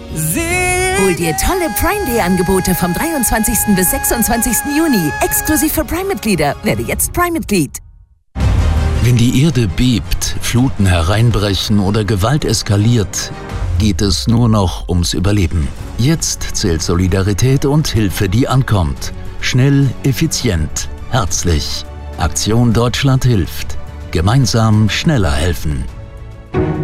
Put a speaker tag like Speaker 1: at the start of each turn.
Speaker 1: Hol dir tolle Prime Day Angebote vom 23. bis 26. Juni. Exklusiv für Prime-Mitglieder. Werde jetzt Prime-Mitglied.
Speaker 2: Wenn die Erde bebt, Fluten hereinbrechen oder Gewalt eskaliert, geht es nur noch ums Überleben. Jetzt zählt Solidarität und Hilfe, die ankommt. Schnell, effizient, herzlich. Aktion Deutschland hilft. Gemeinsam schneller helfen.